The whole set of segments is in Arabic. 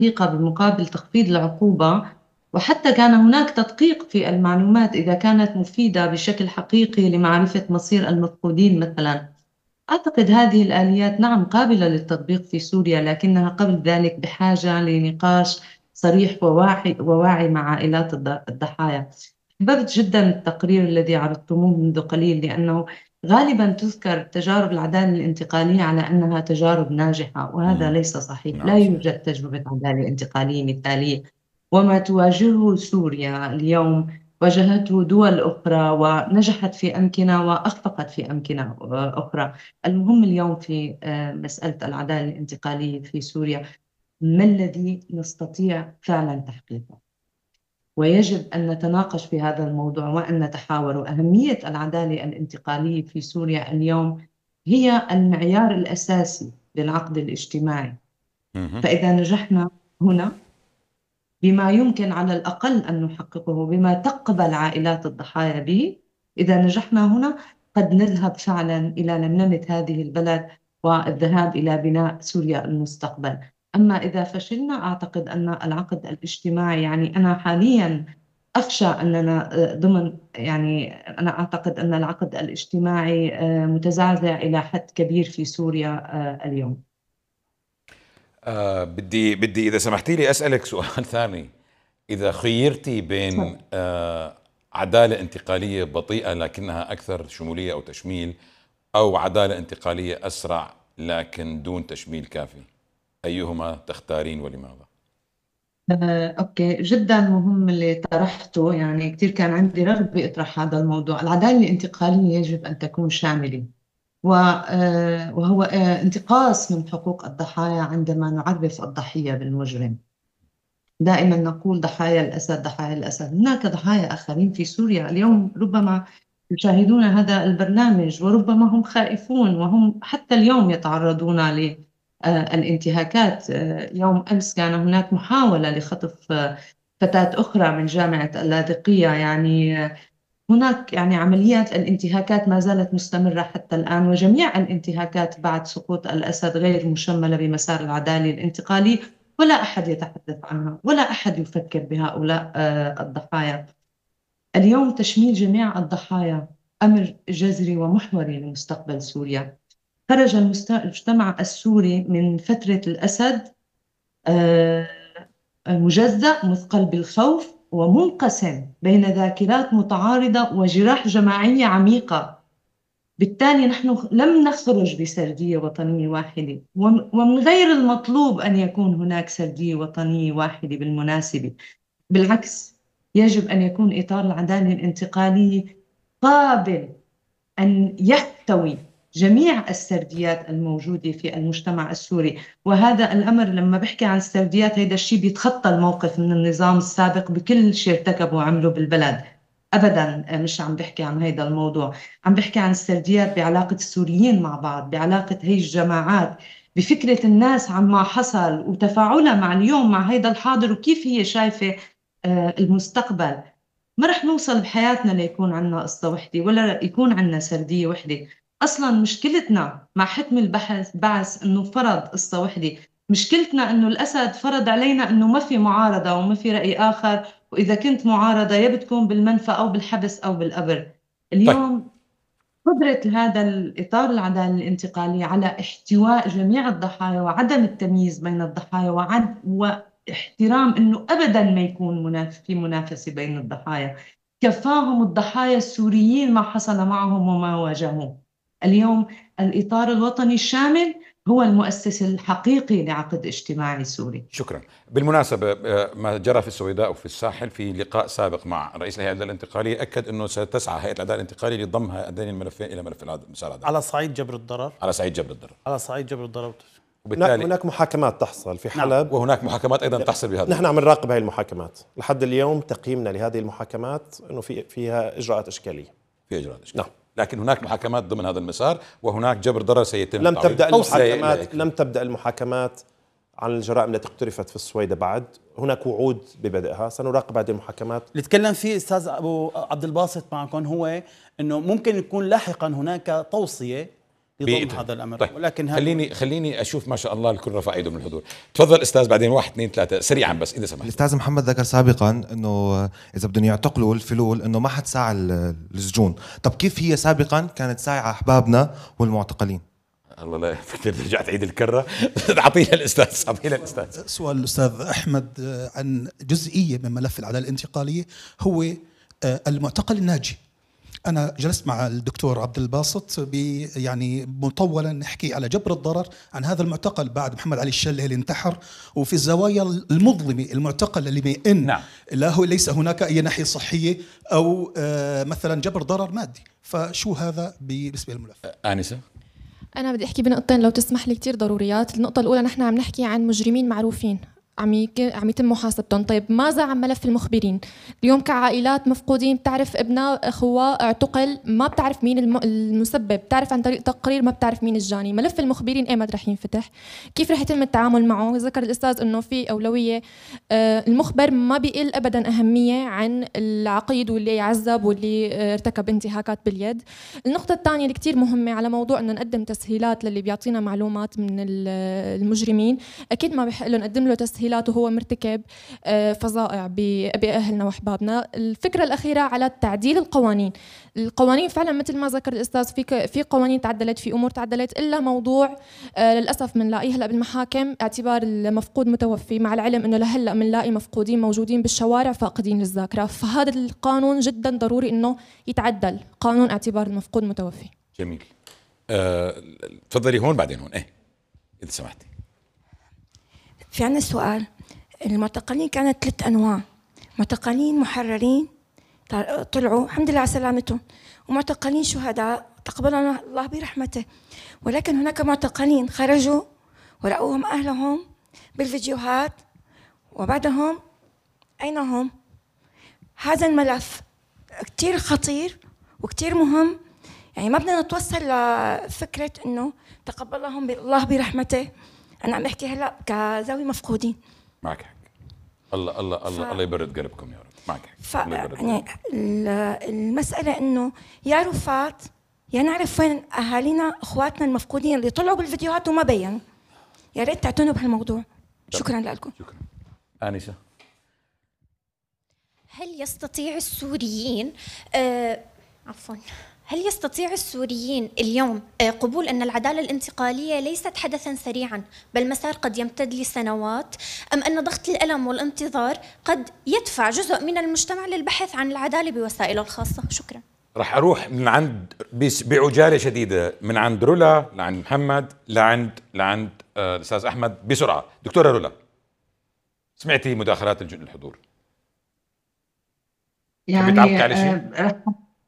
الحقيقة بمقابل تخفيض العقوبة، وحتى كان هناك تدقيق في المعلومات إذا كانت مفيدة بشكل حقيقي لمعرفة مصير المفقودين مثلا. أعتقد هذه الآليات نعم قابلة للتطبيق في سوريا، لكنها قبل ذلك بحاجة لنقاش صريح وواعي مع عائلات الضحايا. أحببت جدا التقرير الذي عرضتموه منذ قليل، لأنه غالبا تذكر تجارب العدالة الانتقالية على أنها تجارب ناجحة، وهذا مم. ليس صحيح. لا نعم صحيح. يوجد تجربة عدالة انتقالية مثالية، وما تواجهه سوريا اليوم واجهته دول أخرى ونجحت في أمكنة وأخفقت في أمكنة أخرى. المهم اليوم في مسألة العدالة الانتقالية في سوريا، ما الذي نستطيع فعلا تحقيقه؟ ويجب أن نتناقش في هذا الموضوع وأن نتحاور. أهمية العدالة الانتقالية في سوريا اليوم هي المعيار الأساسي للعقد الاجتماعي. مم. فإذا نجحنا هنا بما يمكن على الأقل أن نحققه، بما تقبل عائلات الضحايا به، إذا نجحنا هنا قد نذهب فعلا إلى لملمة هذه البلد والذهاب إلى بناء سوريا المستقبل. أما إذا فشلنا أعتقد أن العقد الاجتماعي، يعني أنا حاليا أخشى أننا أنا أعتقد أن العقد الاجتماعي متزعزع إلى حد كبير في سوريا اليوم. بدي إذا سمحتي لي أسألك سؤال ثاني. إذا خيرتي بين عدالة انتقالية بطيئة لكنها أكثر شمولية أو تشميل، أو عدالة انتقالية أسرع لكن دون تشميل كافي، أيهما تختارين ولماذا؟ أوكي، جدا مهم اللي طرحته. يعني كثير كان عندي رغبة أطرح هذا الموضوع. العدالة الانتقالية يجب أن تكون شاملة، وهو انتقاص من حقوق الضحايا عندما نعرف الضحية بالمجرم. دائما نقول ضحايا الأسد، ضحايا الأسد. هناك ضحايا آخرين في سوريا اليوم ربما يشاهدون هذا البرنامج، وربما هم خائفون، وهم حتى اليوم يتعرضون للانتهاكات. يوم أمس كان هناك محاولة لخطف فتاة أخرى من جامعة اللاذقية. يعني هناك يعني عمليات الانتهاكات ما زالت مستمرة حتى الآن، وجميع الانتهاكات بعد سقوط الأسد غير مشملة بمسار العدالة الانتقالي، ولا أحد يتحدث عنها ولا أحد يفكر بهؤلاء الضحايا. اليوم تشميل جميع الضحايا أمر جذري ومحوري لمستقبل سوريا. خرج المجتمع السوري من فترة الأسد آه، مجزأ مثقل بالخوف ومنقسم بين ذاكرات متعارضة وجراح جماعية عميقة. بالتالي نحن لم نخرج بسردية وطنية واحدة، ومن غير المطلوب أن يكون هناك سردية وطنية واحدة بالمناسبة. بالعكس، يجب أن يكون إطار العدالة الانتقالية قابل أن يحتوي جميع السرديات الموجودة في المجتمع السوري. وهذا الأمر لما بحكي عن السرديات، هيدا الشيء بيتخطى الموقف من النظام السابق بكل شيء ارتكبه وعمله بالبلد. أبدا مش عم بحكي عن هيدا الموضوع. عم بحكي عن السرديات بعلاقة السوريين مع بعض، بعلاقة هي الجماعات، بفكرة الناس عما حصل وتفاعلها مع اليوم، مع هيدا الحاضر، وكيف هي شايفة المستقبل. ما رح نوصل بحياتنا ليكون عنا قصة وحدة ولا يكون عنا سردية وحدة. أصلا مشكلتنا مع حكم البحث بعث أنه فرض قصة وحدة. مشكلتنا أنه الأسد فرض علينا أنه ما في معارضة وما في رأي آخر، وإذا كنت معارضة يا بتكون بالمنفى أو بالحبس أو بالقبر. طيب. اليوم قدرة هذا الإطار العدالة الانتقالي على احتواء جميع الضحايا وعدم التمييز بين الضحايا واحترام أنه أبدا ما يكون في منافسة بين الضحايا. كفاهم الضحايا السوريين ما حصل معهم وما واجهوه. اليوم الإطار الوطني الشامل هو المؤسس الحقيقي لعقد اجتماعي سوري. شكرا. بالمناسبة ما جرى في السويداء وفي الساحل في لقاء سابق مع رئيس الهيئة العدالة الانتقالية أكد أنه ستسعى هيئة العدالة الانتقالية لضم هذين الملفين إلى ملف مسار العدالة على صعيد جبر الضرر. على صعيد جبر الضرر. على صعيد جبر الضرر. وبالتالي هناك محاكمات تحصل في نعم. حلب، وهناك محاكمات أيضا تحصل بهذا نحن عم نراقب هاي المحاكمات. لحد اليوم تقييمنا لهذه المحاكمات انه فيها اجراءات اشكاليه. في إجراءات نعم. لكن هناك محاكمات ضمن هذا المسار، وهناك جبر ضرر سيتم لم تعويض. تبدا المحاكمات، لم لم تبدا المحاكمات عن الجرائم التي اقترفت في السويدة بعد. هناك وعود ببدئها، سنراقب هذه المحاكمات. اللي تكلم فيه استاذ ابو عبد الباسط معكم هو انه ممكن يكون لاحقا هناك توصيه يضم هذا الامر. طيب. ولكن خليني اشوف ما شاء الله الكل رفع ايده من الحضور. تفضل استاذ، بعدين 1 2 3 سريعا بس اذا سمحت. الاستاذ محمد ذكر سابقا انه اذا بدهم يعتقلوا الفلول انه ما حد ساعى السجون. طب كيف هي سابقا كانت ساعة احبابنا والمعتقلين؟ الله لا فكر رجعت عيد الكره. اعطينا الاستاذ. سؤال الأستاذ أحمد عن جزئية من ملف العدالة الانتقالية، هو المعتقل الناجي. أنا جلست مع الدكتور عبد الباسط يعني مطولا نحكي على جبر الضرر عن هذا المعتقل بعد محمد علي الشلة اللي انتحر، وفي الزوايا المظلمة المعتقل اللي بين نعم. ليس هناك أي ناحية صحية أو مثلا جبر ضرر مادي. فشو هذا بالنسبة للملف؟ آنسة. أنا بدي أحكي بنقطتين لو تسمح لي، كتير ضروريات. النقطة الأولى، نحن عم نحكي عن مجرمين معروفين عم يتم محاسبتهم. طيب ماذا عن ملف المخبرين؟ اليوم كعائلات مفقودين، بتعرف ابنها اخوه اعتقل، ما بتعرف مين المسبب، بتعرف عن طريق تقرير، ما بتعرف مين الجاني. ملف المخبرين ايمت رح ينفتح؟ كيف رح يتم التعامل معه؟ ذكر الاستاذ انه في اولويه، المخبر ما بيقل ابدا اهميه عن العقيد واللي يعذب واللي ارتكب انتهاكات باليد. النقطه الثانيه اللي كثير مهمه على موضوع انه نقدم تسهيلات للي بيعطينا معلومات من المجرمين، اكيد ما بيحق له نقدم له تسهيلات وهو مرتكب فظائع بأهلنا وأحبابنا. الفكرة الأخيرة على تعديل القوانين فعلا مثل ما ذكر الأستاذ، في قوانين تعدلت، في أمور تعدلت، إلا موضوع للأسف بنلاقيه هلا بالمحاكم اعتبار المفقود متوفي، مع العلم إنه لهلا بنلاقي مفقودين موجودين بالشوارع فاقدين للذاكرة. فهذا القانون جدا ضروري إنه يتعدل، قانون اعتبار المفقود متوفي. جميل. تفضلي هون بعدين هون إذا سمحتي. في عنا سؤال. المعتقلين كانت 3 أنواع، معتقلين محررين طلعوا الحمد لله على سلامتهم، ومعتقلين شهداء تقبلنا الله برحمته، ولكن هناك معتقلين خرجوا ورأوهم أهلهم بالفيديوهات وبعدهم أين هم؟ هذا الملف كتير خطير وكتير مهم، يعني ما بدنا نتوصل لفكرة إنه تقبلهم الله برحمته. أنا عم بحكي هلا كذوي مفقودين. معك حق. الله يبرد قلبكم يا رب. معك حق. يعني المسألة إنه يا رفات يا نعرف وين أهالينا إخواتنا المفقودين اللي طلعوا بالفيديوهات وما بينوا. يا ريت تعتنوا بهالموضوع. شكرا لكم. شكرا. آنسة. هل يستطيع السوريين هل يستطيع السوريين اليوم قبول أن العدالة الانتقالية ليست حدثاً سريعاً بل مسار قد يمتد لسنوات، أم أن ضغط الألم والانتظار قد يدفع جزء من المجتمع للبحث عن العدالة بوسائله الخاصة؟ شكراً. رح أروح من عند بعجالة شديدة من عند رولا لعند محمد لعند الأستاذ أحمد بسرعة. دكتورة رولا، سمعتي مداخلات الحضور؟ يعني تعلقي على شيء؟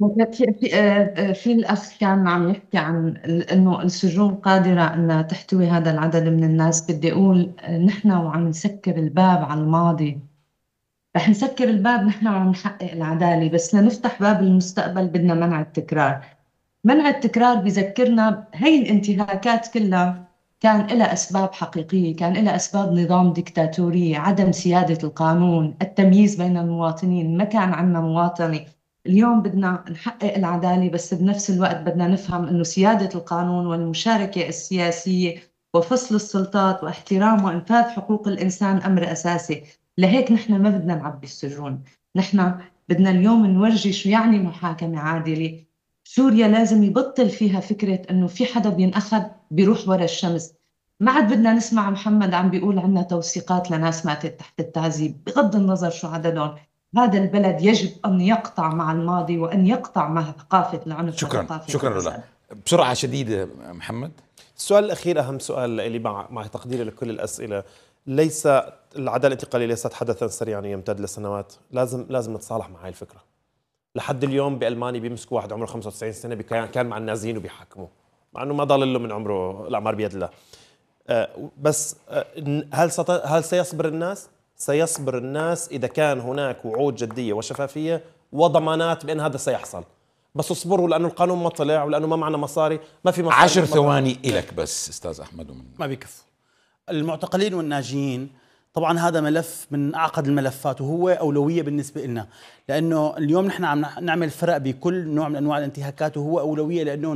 في الأخ كان عم يحكي عن إنه السجون قادرة أن تحتوي هذا العدد من الناس. بدي أقول نحن وعم نسكر الباب على الماضي، رح نسكر الباب نحن وعم نحقق العدالة، بس لنفتح باب المستقبل بدنا منع التكرار. منع التكرار بذكرنا هي الانتهاكات كلها كان لها أسباب حقيقية، كان لها أسباب نظام ديكتاتورية، عدم سيادة القانون، التمييز بين المواطنين، ما كان عندنا مواطنة. اليوم بدنا نحقق العدالة، بس بنفس الوقت بدنا نفهم أنه سيادة القانون والمشاركة السياسية وفصل السلطات واحترام وإنفاذ حقوق الإنسان أمر أساسي. لهيك نحن ما بدنا نعبي السجون، نحن بدنا اليوم نورجي شو يعني محاكمة عادلة. سوريا لازم يبطل فيها فكرة أنه في حدا بينأخذ بيروح ورا الشمس. ما عاد بدنا نسمع محمد عم بيقول عنا توثيقات لناس ماتت تحت التعذيب، بغض النظر شو عددهم. هذا البلد يجب أن يقطع مع الماضي وأن يقطع مع ثقافة العنف. شكرا رولا. بسرعة شديدة محمد. السؤال الأخير أهم سؤال اللي مع تقديري لكل الأسئلة. ليس العدالة الانتقالية ليست حدثا سريعا يمتد لسنوات. لازم نتصالح مع هاي الفكرة. لحد اليوم بألمانيا بيمسكوا واحد عمره 95 سنة كان مع النازيين وبيحاكموه، مع أنه ما ضل له من عمره، الأعمار بيد الله. بس هل سيصبر الناس؟ سيصبر الناس إذا كان هناك وعود جدية وشفافية وضمانات بأن هذا سيحصل. بس اصبروا لأنه القانون ما طلع ولأنه ما معنا مصاري، ما في مصاري. 10 ثواني إلك بس أستاذ أحمد. ما بيكفوا. المعتقلين والناجين طبعا هذا ملف من أعقد الملفات وهو أولوية بالنسبة لنا، لأنه اليوم نحن عم نعمل فرق بكل نوع من أنواع الانتهاكات، وهو أولوية لأنه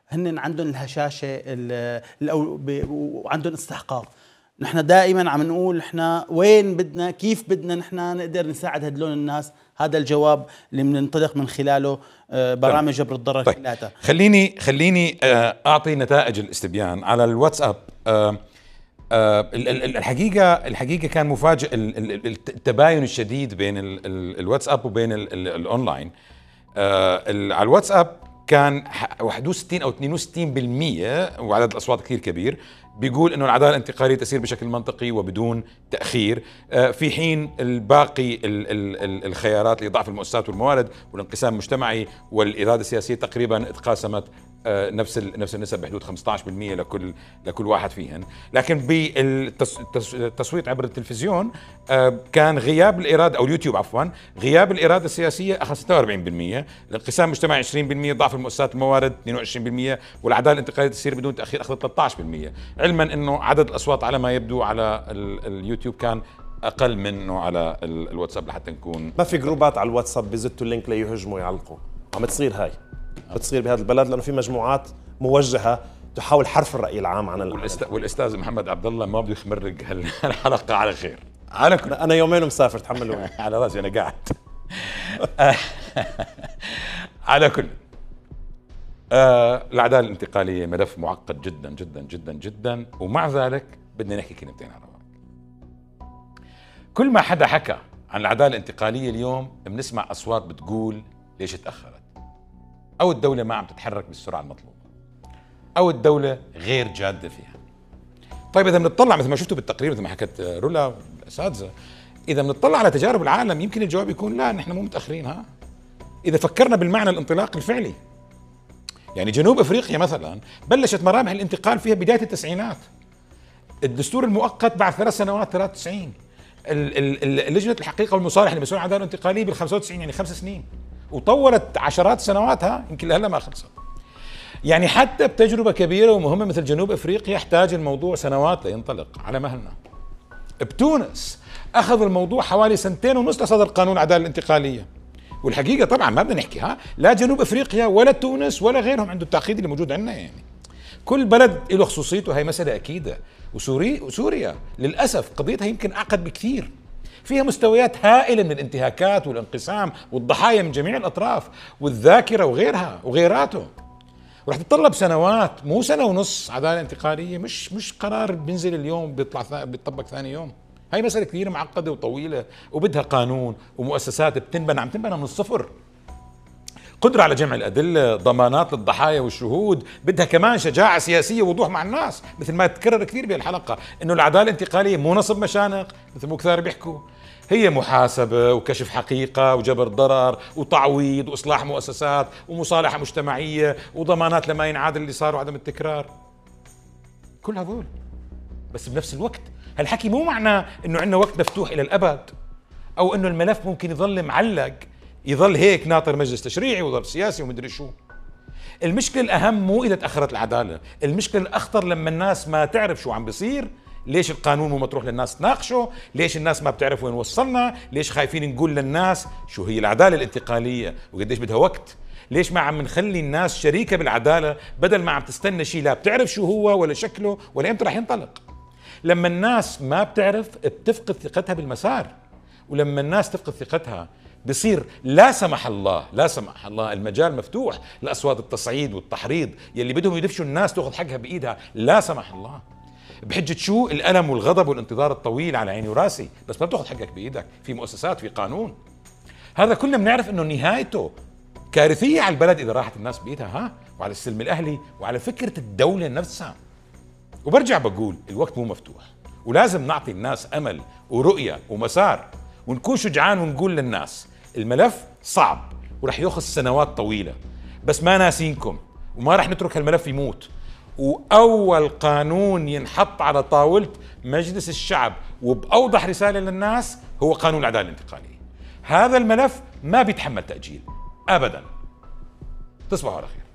هن عندهم الهشاشة وعندهم استحقاق. نحن دائما عم نقول احنا وين بدنا، كيف بدنا نحن نقدر نساعد هدول الناس. هذا الجواب اللي بننطلق من خلاله برامج جبر الضرر كلها. خليني اعطي نتائج الاستبيان على الواتساب. الحقيقه كان مفاجئ التباين الشديد بين الواتساب وبين الاونلاين. على الواتساب كان 61 أو 62%، وعدد الأصوات كثير كبير، بيقول إنه العدالة الانتقالية تسير بشكل منطقي وبدون تأخير، في حين الباقي الخيارات لضعف المؤسسات والموارد والانقسام المجتمعي والإرادة السياسية تقريبا اتقاسمت نفس النسب بحدود 15% لكل واحد فيهن. لكن بالتصويت عبر التلفزيون كان غياب الإرادة، أو اليوتيوب عفوا، غياب الإرادة السياسية أخذ 46%، الانقسام المجتمعي 20%، ضعف المؤسسات والموارد 22%، والعدالة الانتقالية تسير بدون تأخير أخذ 13%. علما أنه عدد الأصوات على ما يبدو على اليوتيوب كان أقل منه على الواتساب، لحتى نكون ما في جروبات على الواتساب بيزتوا اللينك ليهجموا يعلقوا. عم تصير هاي بتصير بهذا البلد، لانه في مجموعات موجهه تحاول حرف الراي العام عن والاستاذ محمد عبد الله ما بده يخمرق هالحلقه على خير. على كل انا يومين مسافر، تحملوني. على راسي انا قاعد. على كل العداله الانتقاليه ملف معقد جدا جدا جدا جدا، ومع ذلك بدنا نحكي كلمتين على رواق. كل ما حدا حكى عن العداله الانتقاليه اليوم بنسمع اصوات بتقول ليش تاخرت، أو الدولة ما عم تتحرك بالسرعة المطلوبة، أو الدولة غير جادة فيها. طيب إذا بنطلع مثل ما شفتوا بالتقرير، مثل ما حكت رولا الأساتذة، إذا بنطلع على تجارب العالم يمكن الجواب يكون لا، نحن مو متأخرين. إذا فكرنا بالمعنى الانطلاق الفعلي، يعني جنوب أفريقيا مثلا بلشت مراحل الانتقال فيها بداية التسعينات، الدستور المؤقت بعد 3 سنوات 93، لجنة الحقيقة والمصالحة اللي مسؤولة عن العدالة الانتقالية بال95، يعني 5 سنين، وطولت عشرات سنواتها يمكن لهلا ما خلصت. يعني حتى بتجربة كبيرة ومهمة مثل جنوب افريقيا يحتاج الموضوع سنوات لينطلق على مهلنا. بتونس اخذ الموضوع حوالي 2.5 سنين لصدر قانون العدالة الانتقالية، والحقيقة طبعا ما بدنا نحكي لا جنوب افريقيا ولا تونس ولا غيرهم عنده التعقيد اللي موجود عندنا. يعني كل بلد له خصوصيته، هي مسألة أكيدة. وسوريا للأسف قضيتها يمكن أعقد بكثير، فيها مستويات هائلة من الانتهاكات والانقسام والضحايا من جميع الأطراف والذاكرة وغيرها وغيراته، ورح تتطلب سنوات، مو 1.5 سنة عدالة انتقالية. مش قرار بينزل اليوم بيطبق ثاني يوم. هاي مسألة كثير معقدة وطويلة، وبدها قانون ومؤسسات عم تنبنى من الصفر، قدرة على جمع الأدلة، ضمانات للضحايا والشهود، بدها كمان شجاعة سياسية ووضوح مع الناس، مثل ما تكرر كثير بهالحلقة إنه العدالة الانتقالية مو نصب مشانق مثل مو كثار بيحكوا، هي محاسبة وكشف حقيقة وجبر ضرر وتعويض وإصلاح مؤسسات ومصالحة مجتمعية وضمانات لما ينعاد اللي صار وعدم التكرار، كل هذول. بس بنفس الوقت هالحكي مو معناه إنه عندنا وقت مفتوح إلى الأبد، أو إنه الملف ممكن يظل معلق، يظل هيك ناطر مجلس تشريعي وظل سياسي ومدري شو. المشكلة الأهم مو إذا تأخرت العدالة، المشكلة الأخطر لما الناس ما تعرف شو عم بيصير، ليش القانون مو مطروح للناس تناقشه، ليش الناس ما بتعرف وين وصلنا، ليش خايفين نقول للناس شو هي العدالة الانتقالية وقديش بدها وقت، ليش ما عم نخلي الناس شريكة بالعدالة بدل ما عم تستنى شيء لا بتعرف شو هو ولا شكله ولا امتى رح ينطلق. لما الناس ما بتعرف بتفقد ثقتها بالمسار، ولما الناس تفقد ثقتها بصير لا سمح الله المجال مفتوح لأصوات التصعيد والتحريض يلي بدهم يدفشوا الناس تأخذ حقها بإيدها، لا سمح الله، بحجة شو؟ الألم والغضب والانتظار الطويل على عيني وراسي، بس ما بتأخذ حقك بإيدك، في مؤسسات، في قانون. هذا كلنا بنعرف إنه نهايته كارثية على البلد إذا راحت الناس بإيدها، وعلى السلم الأهلي وعلى فكرة الدولة نفسها. وبرجع بقول الوقت مو مفتوح، ولازم نعطي الناس أمل ورؤية ومسار، ونكون شجعان ونقول للناس الملف صعب ورح يأخذ سنوات طويلة، بس ما ناسينكم وما رح نترك هالملف يموت. وأول قانون ينحط على طاولة مجلس الشعب وبأوضح رسالة للناس هو قانون العدالة الانتقالية. هذا الملف ما بيتحمل تأجيل أبدا. تصبحوا على خير.